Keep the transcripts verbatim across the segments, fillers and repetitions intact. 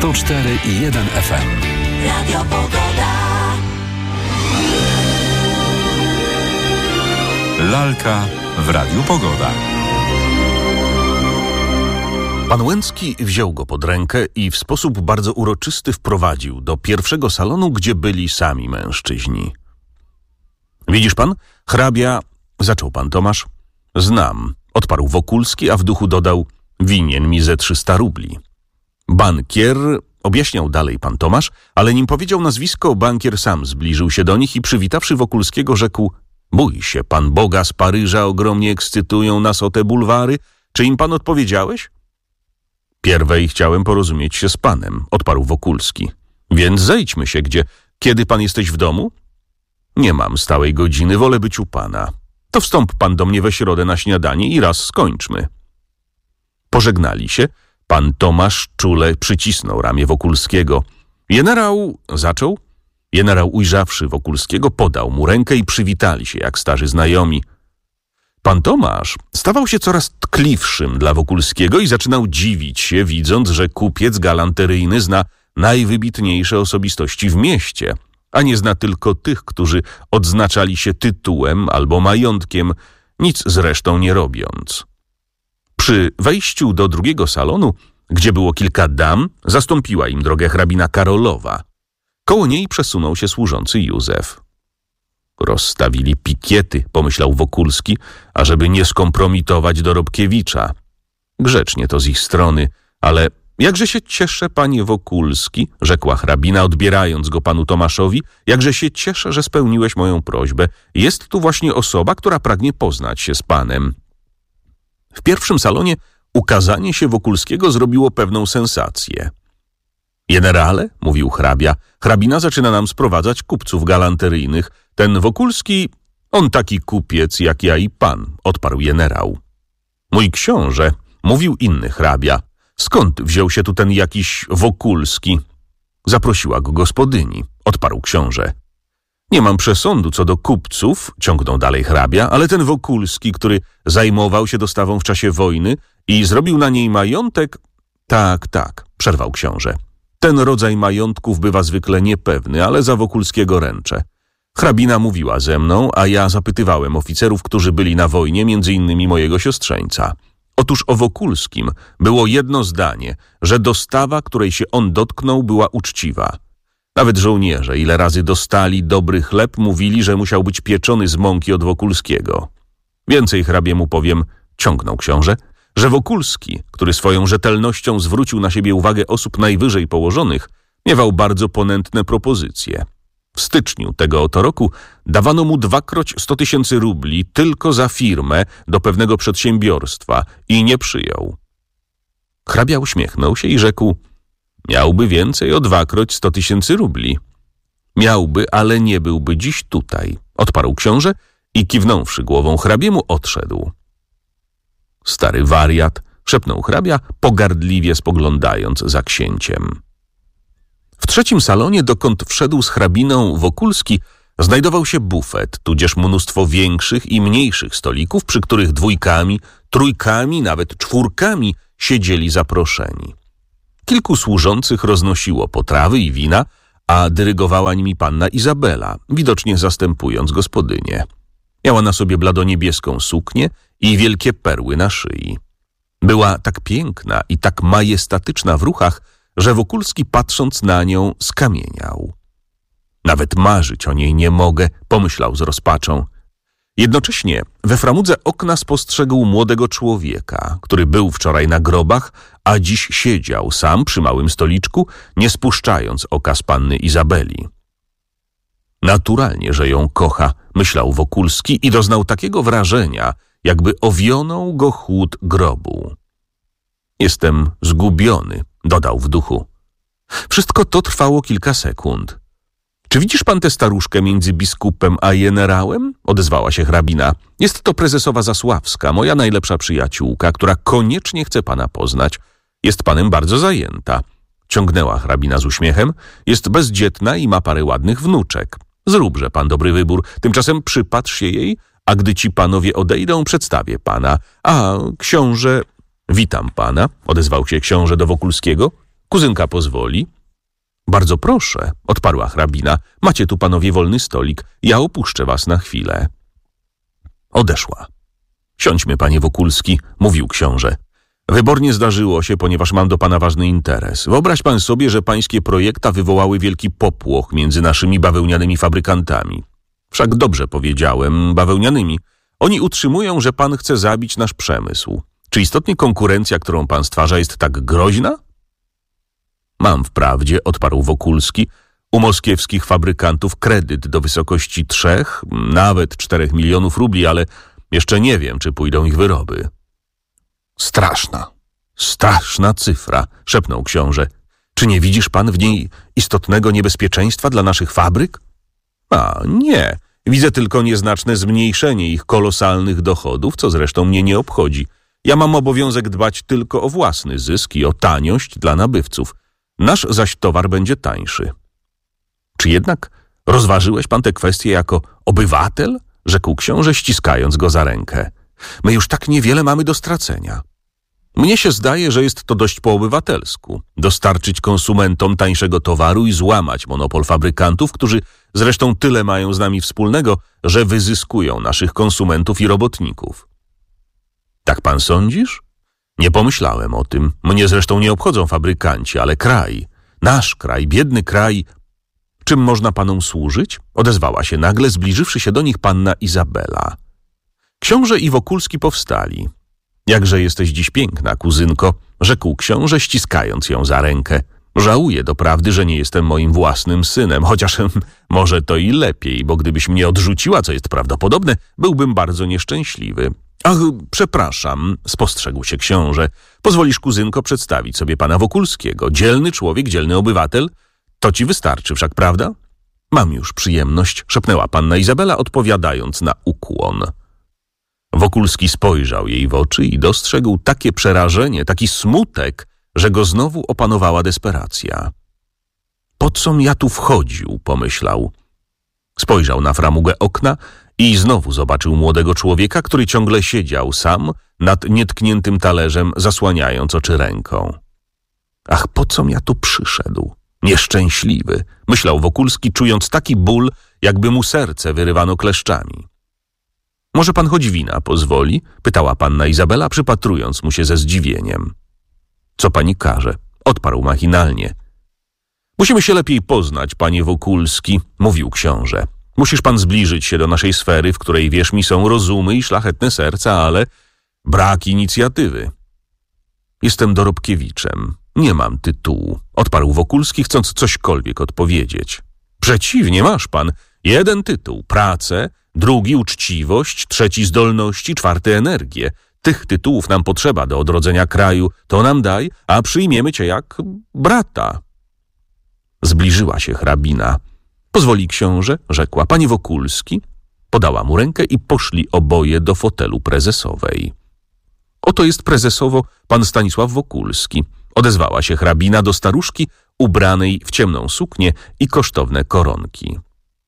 sto cztery i jeden F M. Radio Pogoda. Lalka w Radiu Pogoda. Pan Łęcki wziął go pod rękę i w sposób bardzo uroczysty wprowadził do pierwszego salonu, gdzie byli sami mężczyźni. Widzisz pan, hrabia, zaczął pan Tomasz. Znam, odparł Wokulski, a w duchu dodał, winien mi ze trzysta rubli. Bankier, objaśniał dalej pan Tomasz, ale nim powiedział nazwisko, bankier sam zbliżył się do nich i przywitawszy Wokulskiego rzekł, bój się, pan Boga z Paryża ogromnie ekscytują nas o te bulwary. Czy im pan odpowiedziałeś? Pierwej chciałem porozumieć się z panem, odparł Wokulski. Więc zejdźmy się, gdzie, kiedy pan jesteś w domu? Nie mam stałej godziny, wolę być u pana. To wstąp pan do mnie we środę na śniadanie i raz skończmy. Pożegnali się. Pan Tomasz czule przycisnął ramię Wokulskiego. Generał zaczął. Generał, ujrzawszy Wokulskiego, podał mu rękę i przywitali się jak starzy znajomi. Pan Tomasz stawał się coraz tkliwszym dla Wokulskiego i zaczynał dziwić się, widząc, że kupiec galanteryjny zna najwybitniejsze osobistości w mieście, a nie zna tylko tych, którzy odznaczali się tytułem albo majątkiem, nic zresztą nie robiąc. Przy wejściu do drugiego salonu, gdzie było kilka dam, zastąpiła im drogę hrabina Karolowa. Koło niej przesunął się służący Józef. Rozstawili pikiety, pomyślał Wokulski, ażeby nie skompromitować Dorobkiewicza. Grzecznie to z ich strony, ale jakże się cieszę, panie Wokulski, rzekła hrabina, odbierając go panu Tomaszowi, jakże się cieszę, że spełniłeś moją prośbę. Jest tu właśnie osoba, która pragnie poznać się z panem. W pierwszym salonie ukazanie się Wokulskiego zrobiło pewną sensację. Generale, mówił hrabia, hrabina zaczyna nam sprowadzać kupców galanteryjnych. Ten Wokulski, on taki kupiec jak ja i pan, odparł generał. Mój książę, mówił inny hrabia, skąd wziął się tu ten jakiś Wokulski? Zaprosiła go gospodyni, odparł książę. Nie mam przesądu co do kupców, ciągnął dalej hrabia, ale ten Wokulski, który zajmował się dostawą w czasie wojny i zrobił na niej majątek... Tak, tak, przerwał książę. Ten rodzaj majątków bywa zwykle niepewny, ale za Wokulskiego ręczę. Hrabina mówiła ze mną, a ja zapytywałem oficerów, którzy byli na wojnie, między innymi mojego siostrzeńca. Otóż o Wokulskim było jedno zdanie, że dostawa, której się on dotknął, była uczciwa. Nawet żołnierze, ile razy dostali dobry chleb, mówili, że musiał być pieczony z mąki od Wokulskiego. Więcej hrabiemu powiem, ciągnął książę, że Wokulski, który swoją rzetelnością zwrócił na siebie uwagę osób najwyżej położonych, miewał bardzo ponętne propozycje. W styczniu tego oto roku dawano mu dwakroć sto tysięcy rubli tylko za firmę do pewnego przedsiębiorstwa i nie przyjął. Hrabia uśmiechnął się i rzekł, miałby więcej o dwakroć sto tysięcy rubli. Miałby, ale nie byłby dziś tutaj, odparł książę i kiwnąwszy głową hrabiemu odszedł. Stary wariat, szepnął hrabia, pogardliwie spoglądając za księciem. W trzecim salonie, dokąd wszedł z hrabiną Wokulski, znajdował się bufet, tudzież mnóstwo większych i mniejszych stolików, przy których dwójkami, trójkami, nawet czwórkami siedzieli zaproszeni. Kilku służących roznosiło potrawy i wina, a dyrygowała nimi panna Izabela, widocznie zastępując gospodynię. Miała na sobie bladoniebieską suknię i wielkie perły na szyi. Była tak piękna i tak majestatyczna w ruchach, że Wokulski patrząc na nią skamieniał. Nawet marzyć o niej nie mogę, pomyślał z rozpaczą. Jednocześnie we framudze okna spostrzegł młodego człowieka, który był wczoraj na grobach, a dziś siedział sam przy małym stoliczku, nie spuszczając oka z panny Izabeli. Naturalnie, że ją kocha, myślał Wokulski i doznał takiego wrażenia, jakby owionął go chłód grobu. Jestem zgubiony, dodał w duchu. Wszystko to trwało kilka sekund. Czy widzisz pan tę staruszkę między biskupem a generałem? Odezwała się hrabina. Jest to prezesowa Zasławska, moja najlepsza przyjaciółka, która koniecznie chce pana poznać. Jest panem bardzo zajęta. Ciągnęła hrabina z uśmiechem. Jest bezdzietna i ma parę ładnych wnuczek. Zróbże pan dobry wybór. Tymczasem przypatrz się jej, a gdy ci panowie odejdą, przedstawię pana. A książę... Witam pana, odezwał się książę do Wokulskiego. Kuzynka pozwoli? Bardzo proszę, odparła hrabina. Macie tu panowie wolny stolik. Ja opuszczę was na chwilę. Odeszła. Siądźmy, panie Wokulski, mówił książę. Wybornie zdarzyło się, ponieważ mam do pana ważny interes. Wyobraź pan sobie, że pańskie projekta wywołały wielki popłoch między naszymi bawełnianymi fabrykantami. Wszak dobrze powiedziałem, bawełnianymi. Oni utrzymują, że pan chce zabić nasz przemysł. Czy istotnie konkurencja, którą pan stwarza, jest tak groźna? Mam wprawdzie, odparł Wokulski, u moskiewskich fabrykantów kredyt do wysokości trzech, nawet czterech milionów rubli, ale jeszcze nie wiem, czy pójdą ich wyroby. Straszna, straszna cyfra, szepnął książę. Czy nie widzisz pan w niej istotnego niebezpieczeństwa dla naszych fabryk? A, nie. Widzę tylko nieznaczne zmniejszenie ich kolosalnych dochodów, co zresztą mnie nie obchodzi. Ja mam obowiązek dbać tylko o własny zysk i o taniość dla nabywców. Nasz zaś towar będzie tańszy. Czy jednak rozważyłeś pan tę kwestię jako obywatel? Rzekł książę, ściskając go za rękę. My już tak niewiele mamy do stracenia. Mnie się zdaje, że jest to dość po obywatelsku. Dostarczyć konsumentom tańszego towaru i złamać monopol fabrykantów, którzy zresztą tyle mają z nami wspólnego, że wyzyskują naszych konsumentów i robotników. Tak pan sądzisz? Nie pomyślałem o tym. Mnie zresztą nie obchodzą fabrykanci, ale kraj. Nasz kraj, biedny kraj. Czym można panom służyć? Odezwała się nagle, zbliżywszy się do nich panna Izabela. Książę i Wokulski powstali. Jakże jesteś dziś piękna, kuzynko, rzekł książę, ściskając ją za rękę. Żałuję doprawdy, że nie jestem moim własnym synem, chociaż może to i lepiej, bo gdybyś mnie odrzuciła, co jest prawdopodobne, byłbym bardzo nieszczęśliwy. Ach, przepraszam, spostrzegł się książę. Pozwolisz, kuzynko, przedstawić sobie pana Wokulskiego. Dzielny człowiek, dzielny obywatel. To ci wystarczy wszak, prawda? Mam już przyjemność, szepnęła panna Izabela, odpowiadając na ukłon. Wokulski spojrzał jej w oczy i dostrzegł takie przerażenie, taki smutek, że go znowu opanowała desperacja. Po com ja tu wchodził, pomyślał. Spojrzał na framugę okna i znowu zobaczył młodego człowieka, który ciągle siedział sam nad nietkniętym talerzem, zasłaniając oczy ręką. Ach, po com ja tu przyszedł? Nieszczęśliwy, myślał Wokulski, czując taki ból, jakby mu serce wyrywano kleszczami. Może pan choć wina pozwoli? Pytała panna Izabela, przypatrując mu się ze zdziwieniem. Co pani każe? Odparł machinalnie. Musimy się lepiej poznać, panie Wokulski, mówił książę. Musisz pan zbliżyć się do naszej sfery, w której, wierz mi, są rozumy i szlachetne serca, ale brak inicjatywy. Jestem dorobkiewiczem. Nie mam tytułu, odparł Wokulski, chcąc cośkolwiek odpowiedzieć. Przeciwnie, masz pan jeden tytuł, pracę, drugi uczciwość, trzeci zdolności, czwarty energię. Tych tytułów nam potrzeba do odrodzenia kraju, to nam daj, a przyjmiemy cię jak brata. Zbliżyła się hrabina. Pozwoli książę, rzekła. Panie Wokulski. Podała mu rękę i poszli oboje do fotelu prezesowej. Oto jest prezesowo pan Stanisław Wokulski. Odezwała się hrabina do staruszki ubranej w ciemną suknię i kosztowne koronki.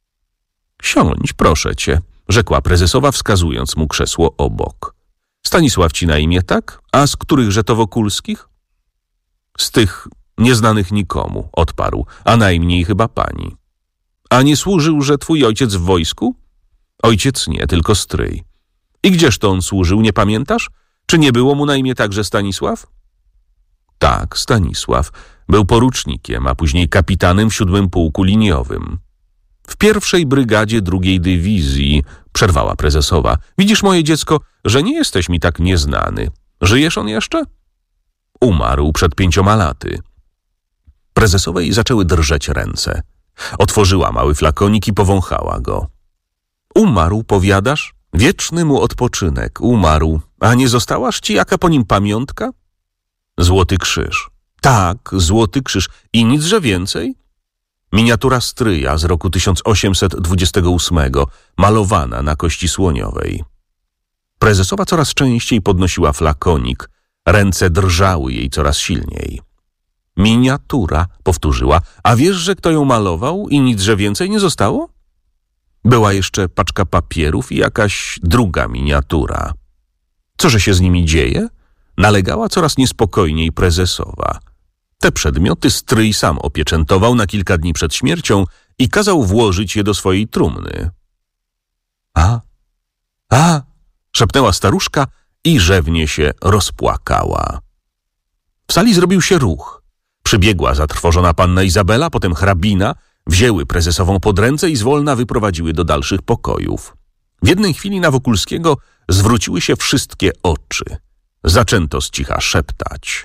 Siądź, proszę cię, rzekła prezesowa, wskazując mu krzesło obok. Stanisław ci na imię, tak? A z którychże to Wokulskich? Z tych nieznanych nikomu, odparł, a najmniej chyba pani. A nie służyłże twój ojciec w wojsku? Ojciec nie, tylko stryj. I gdzież to on służył, nie pamiętasz? Czy nie było mu na imię także Stanisław? Tak, Stanisław. Był porucznikiem, a później kapitanem w siódmym pułku liniowym. W pierwszej brygadzie drugiej dywizji, przerwała prezesowa. Widzisz, moje dziecko, że nie jesteś mi tak nieznany. Żyjesz on jeszcze? Umarł przed pięcioma laty. Prezesowej zaczęły drżeć ręce. Otworzyła mały flakonik i powąchała go. Umarł, powiadasz? Wieczny mu odpoczynek, umarł. A nie zostałaż ci jaka po nim pamiątka? Złoty krzyż. Tak, złoty krzyż. I nicże więcej? Miniatura stryja z roku tysiąc osiemset dwudziestego ósmego, malowana na kości słoniowej. Prezesowa coraz częściej podnosiła flakonik. Ręce drżały jej coraz silniej. Miniatura, powtórzyła. A wiesz, że kto ją malował i nicże więcej nie zostało? Była jeszcze paczka papierów i jakaś druga miniatura. Coże się z nimi dzieje? Nalegała coraz niespokojniej prezesowa. Te przedmioty stryj sam opieczętował na kilka dni przed śmiercią i kazał włożyć je do swojej trumny. A, a, szepnęła staruszka i rzewnie się rozpłakała. W sali zrobił się ruch. Przybiegła zatrwożona panna Izabela, potem hrabina, wzięły prezesową pod ręce i zwolna wyprowadziły do dalszych pokojów. W jednej chwili na Wokulskiego zwróciły się wszystkie oczy. Zaczęto z cicha szeptać.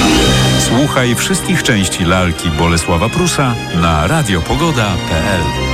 Słuchaj wszystkich części lalki Bolesława Prusa na radiopogoda kropka p l.